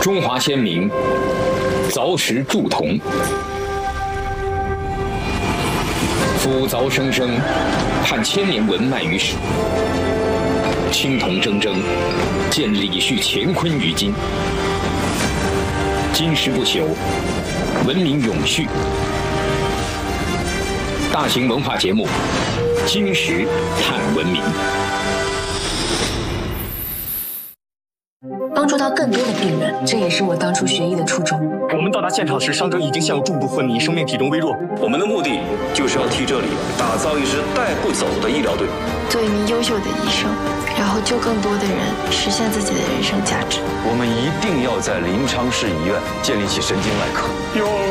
中华先民凿石铸铜，斧凿生生，盼千年文脉于史。青铜铮铮，见李旭乾坤于今。金石不朽，文明永续。大型文化节目《金石探文明》， 帮助到更多的病人，这也是我当初学医的初衷。 我们到达现场时，伤者已经陷入重度昏迷，生命体征微弱。 我们的目的就是要替这里打造一支带不走的医疗队， 做一名优秀的医生，然后救更多的人，实现自己的人生价值。 我们一定要在临昌市医院建立起神经外科。 有